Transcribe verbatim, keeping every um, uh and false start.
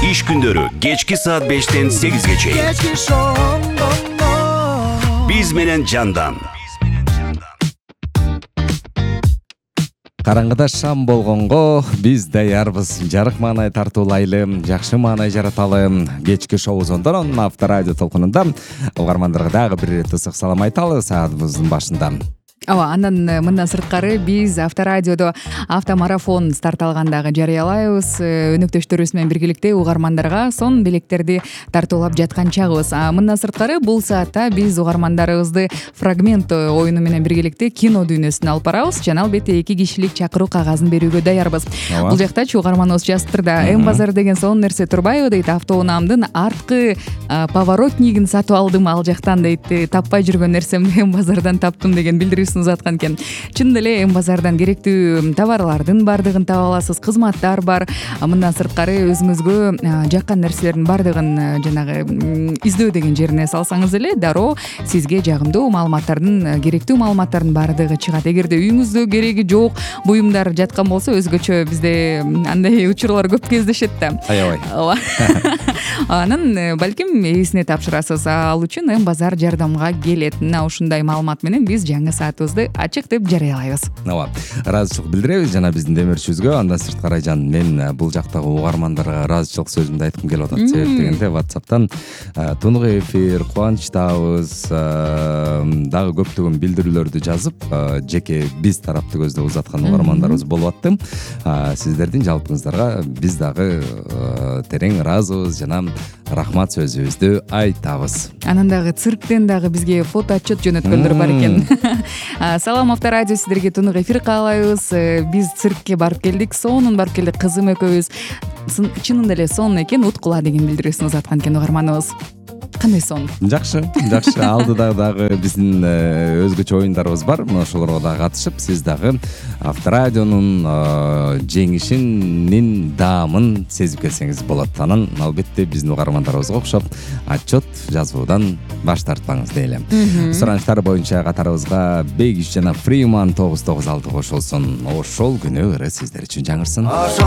Иш күндөрү кечки саат бештен сегизге чейин. Биз менен жандан. Караңгыда шам болгонго биз даярбыз. Жарык маанай тартуулайлы, жакшы маанай жараталы. Кечки шоу Зондон Авторадио толкунунда угармандарга дагы бир ирет ысык салам айталы саатыбыздын башында. Ооба, андан мындан сырткары биз Авторадиодо автомарафон старт алгандагы жарыялайбыз. Өнөктөштөрүбүз менен биргеликте угармандарга сон билектерди тартуулап жаткан чагыбыз. Мындан сырткары бул саатта биз угармандарыбызды фрагмент оюну менен биргеликте кино дүйнөсүнө алып барабыз жана албетте эки кишилик чакыруу кагазын берүүгө даярбыз. Бул жактачы угарманыбыз жазыптыр да, М базар деген сонун нерсе турбайбы дейт. Автоунаамдын арткы поворотнигин сатып алдым ал жактан дейт. Таппай жүргөн нерсемди М базардан таптым деген билдирүүсүн узаткан экен. Чын эле М базардан керектүү товарлардын баардыгын таба аласыз, кызматтар бар. Мындан сырткары өзүңүзгө жаккан нерселердин баардыгын жанагы издөө деген жерине салсаңыз эле дароо сизге жагымдуу маалыматтардын, керектүү маалыматтардын баардыгы чыгат. Эгерде үйүңүздө кереги жок буюмдар жаткан болсо өзгөчө бизде андай учурлар көп кездешет да. Аябай. Ооба. Анын балким ээсине тапшырасыз. Ал үчүн М базар жардамга келет. Мына ушундай маалымат менен биз жаңы саатыбызды ачык деп жарыялайбыз. Ооба. Ыраазычылык билдиребиз жана биздин демирчибизгө. Андан сырткары жан мен бул жактагы угармандарга ыраазычылык сөзүмдү айткым келип атат. Себеп дегенде WhatsApp'тан тунук эфир, кубанычтабыз, дагы көптөгөн билдирүүлөрдү жазып, жеке биз тарапты көздөп узаткан угармандарыбыз болуп атты. Сиздердин жалпыңыздарга биз дагы терең ыраазыбыз жана рахмат сөзүбүздү айтабыз. Анан дагы цирктен дагы бизге фото отчет жөнөткөндөр бар экен. Салам Авторадио, сиздерге тунук эфир каалайбыз. Биз циркке барып келдик, сонун барып келдик, кызым экөөбүз. Чынында эле сонун экен, уткула деген билдирүүсүн узаткан экен угарманыбыз. Кандай сонун? Жакшы, жакшы. Алдыда дагы биздин өзгөчө оюндарыбыз бар. Мына ошолорго дагы катышып, сиз дагы Авторадионун жеңишинин даамын сезип келсеңиз болот. Анан албетте биздин угармандарыбызга окшоп отчет жазуудан баш тартпаңыз дейли. Суранычтар боюнча катарыбызга Бегиш жана Фриман тогуз тогуз алты кошулсун. Ошол күнү ыры сиздер үчүн жаңырсын.